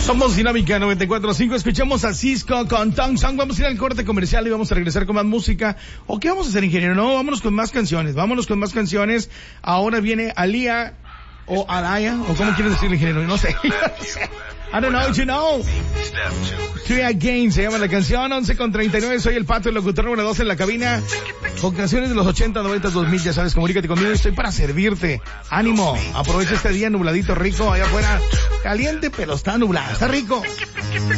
Somos Dinámica 94.5, escuchamos a Cisco con Tong Song. Vamos a ir al corte comercial y vamos a regresar con más música. ¿O qué vamos a hacer, ingeniero? No, vámonos con más canciones, Ahora viene Alía, o Alaya, o cómo quieres decirle, ingeniero, no sé. I don't know, you know. Three Again se llama la canción, 11:39, soy el Pato, el locutor número 2 en la cabina. Con canciones de los 80, 90, 2000, ya sabes, comunícate conmigo, estoy para servirte. Ánimo, aprovecha este día nubladito rico allá afuera. Caliente, pero está nublado, está rico.